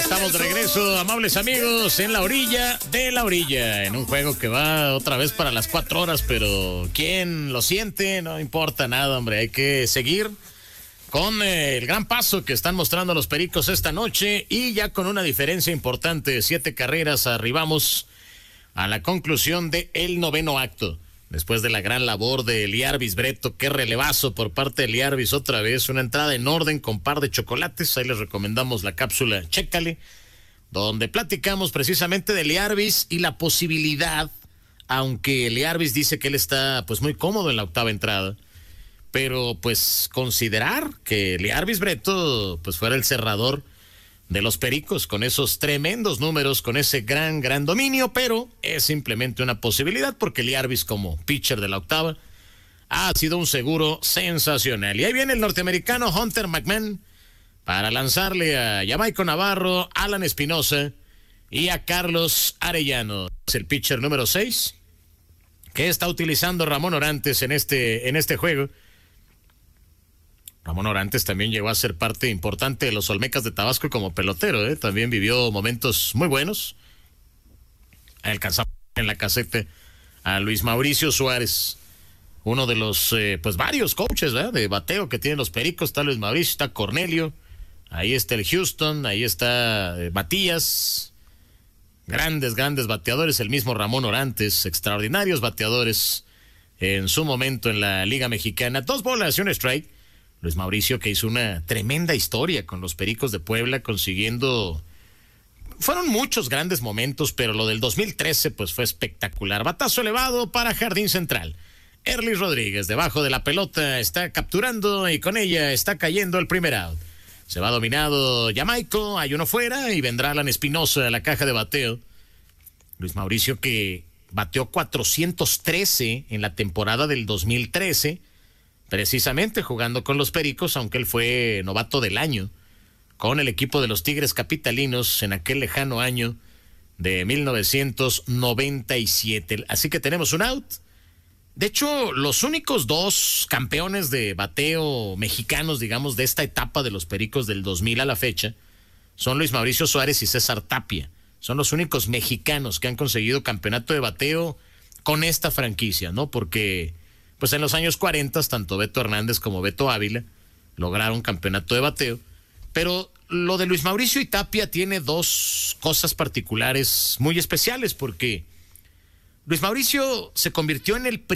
Estamos de regreso, amables amigos, en la orilla de la orilla, en un juego que va otra vez para las 4 horas, pero ¿quién lo siente? No importa nada, hombre, hay que seguir con el gran paso que están mostrando los Pericos esta noche y ya con una diferencia importante, 7 carreras, arribamos a la conclusión del 9º acto. Después de la gran labor de Liarbis Breto, qué relevazo por parte de Liarbis otra vez, una entrada en orden con par de chocolates, ahí les recomendamos la cápsula Chécale, donde platicamos precisamente de Liarbis y la posibilidad, aunque Liarbis dice que él está pues muy cómodo en la octava entrada, pero pues considerar que Liarbis Breto pues fuera el cerrador de los Pericos con esos tremendos números, con ese gran dominio, pero es simplemente una posibilidad porque Liarbis como pitcher de la octava ha sido un seguro sensacional. Y ahí viene el norteamericano Hunter McMahon para lanzarle a Jamaico Navarro, Alan Espinosa y a Carlos Arellano. Es el pitcher número 6 que está utilizando Ramón Orantes en este juego. Ramón Orantes también llegó a ser parte importante de los Olmecas de Tabasco como pelotero, También vivió momentos muy buenos. Alcanzamos en la caseta a Luis Mauricio Suárez, uno de los pues varios coaches, de bateo que tienen los Pericos. Está Luis Mauricio, está Cornelio, ahí está el Houston, ahí está Matías. Grandes bateadores, el mismo Ramón Orantes, extraordinarios bateadores en su momento en la Liga Mexicana. 2 bolas y un strike. Luis Mauricio, que hizo una tremenda historia con los Pericos de Puebla, consiguiendo... Fueron muchos grandes momentos, pero lo del 2013 pues fue espectacular. Batazo elevado para Jardín Central. Erlis Rodríguez, debajo de la pelota, está capturando y con ella está cayendo el primer out. Se va dominado Jamaico, hay uno fuera y vendrá Alan Espinosa a la caja de bateo. Luis Mauricio, que bateó 413 en la temporada del 2013, precisamente jugando con los Pericos, aunque él fue novato del año con el equipo de los Tigres Capitalinos en aquel lejano año de 1997. Así que tenemos un out. De hecho, los únicos 2 campeones de bateo mexicanos, digamos, de esta etapa de los Pericos del 2000 a la fecha, son Luis Mauricio Suárez y César Tapia. Son los únicos mexicanos que han conseguido campeonato de bateo con esta franquicia, ¿no? Porque pues en los años 40, tanto Beto Hernández como Beto Ávila lograron campeonato de bateo. Pero lo de Luis Mauricio y Tapia tiene 2 cosas particulares muy especiales, porque Luis Mauricio se convirtió en el